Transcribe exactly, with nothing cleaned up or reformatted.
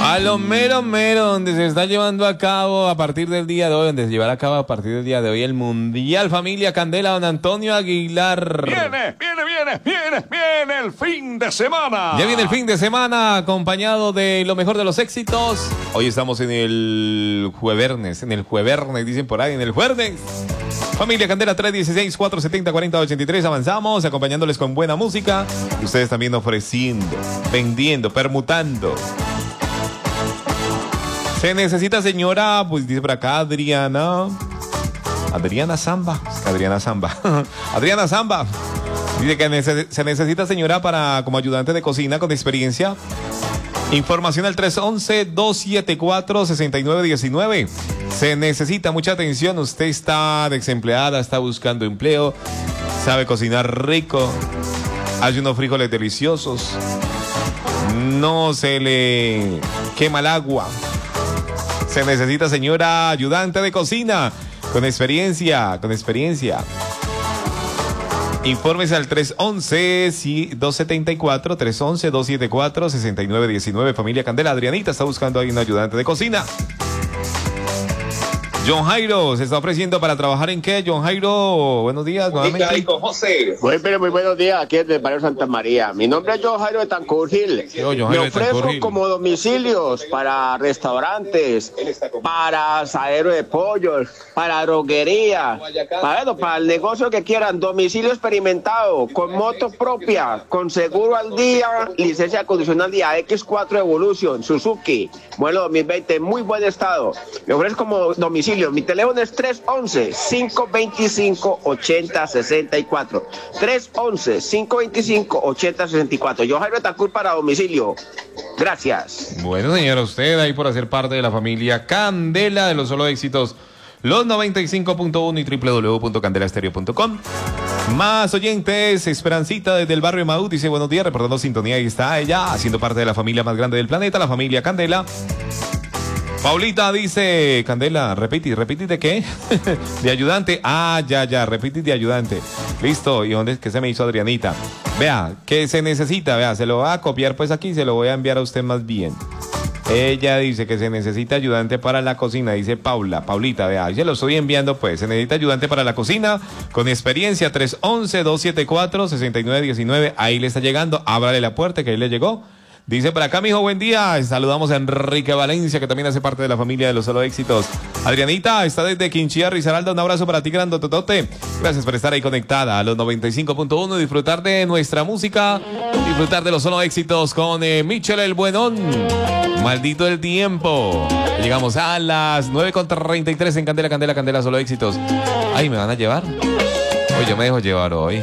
A lo mero mero, donde se está llevando a cabo a partir del día de hoy, donde se llevará a cabo a partir del día de hoy el Mundial Familia Candela, don Antonio Aguilar. Viene, viene, viene, viene, viene el fin de semana. Ya viene el fin de semana, acompañado de lo mejor de los éxitos. Hoy estamos en el juevernes, en el juevernes, dicen por ahí, en el jueves. Familia Candela tres uno seis, cuatro siete cero, cuatro cero ocho tres, avanzamos, acompañándoles con buena música. Y ustedes también ofreciendo, vendiendo, permutando. Se necesita, señora, pues dice por acá Adriana. Adriana Zamba. Adriana Zamba. Adriana Zamba. Dice que nece- se necesita, señora, para como ayudante de cocina con experiencia. Información al tres once, dos siete cuatro, seis nueve uno nueve. Se necesita mucha atención. Usted está desempleada, está buscando empleo, sabe cocinar rico, hace unos frijoles deliciosos, no se le quema el agua. Se necesita, señora, ayudante de cocina con experiencia, con experiencia. Infórmese al tres once, dos siete cuatro, tres once, dos siete cuatro, seis nueve uno nueve. Familia Candela, Adrianita está buscando ahí un ayudante de cocina. John Jairo se está ofreciendo para trabajar en qué, John Jairo. Buenos días, nuevamente. José. Muy, pero muy buenos días, aquí desde el barrio Santa María. Mi nombre es John Jairo de Tancur Hill. Yo, John Me Jairo de ofrezco Tancur Hill. como domicilios para restaurantes, para asadero de pollos, para droguería, para, bueno, para el negocio que quieran. Domicilio experimentado, con moto propia, con seguro al día, licencia condicional día X cuatro Evolution, Suzuki, modelo dos mil veinte, muy buen estado. Me ofrezco como domicilio. Mi teléfono es tres once, cinco veinticinco, ochenta sesenta y cuatro. tres once, cinco veinticinco, ochenta sesenta y cuatro. Yo Jairo Tancur para domicilio. Gracias. Bueno, señora, usted ahí por hacer parte de la familia Candela de los solo éxitos, los noventa y cinco punto uno y doble u doble u doble u punto candela estéreo punto com. Más oyentes, Esperancita desde el barrio Maú dice buenos días, reportando sintonía. Ahí está ella, haciendo parte de la familia más grande del planeta, la familia Candela. Paulita dice, Candela, repite, repite de qué? De ayudante. Ah, ya, ya, repite de ayudante. Listo, ¿y dónde es que se me hizo Adrianita? Vea, que se necesita, vea, se lo va a copiar pues aquí, se lo voy a enviar a usted más bien. Ella dice que se necesita ayudante para la cocina, dice Paula, Paulita, vea, ahí se lo estoy enviando pues, se necesita ayudante para la cocina, con experiencia, tres once, dos siete cuatro, seis nueve uno nueve, ahí le está llegando, ábrale la puerta que ahí le llegó. Dice por acá, mijo, buen día. Saludamos a Enrique Valencia, que también hace parte de la familia de los solo éxitos. Adrianita, está desde Quinchía, Risaralda. Un abrazo para ti, grandototote. Gracias por estar ahí conectada a los noventa y cinco punto uno, disfrutar de nuestra música, disfrutar de los solo éxitos con eh, Michel el Buenón. Maldito el tiempo. Llegamos a las nueve con treinta y tres en Candela, Candela, Candela, solo éxitos. Ay, ¿me van a llevar? Oye, yo me dejo llevar hoy.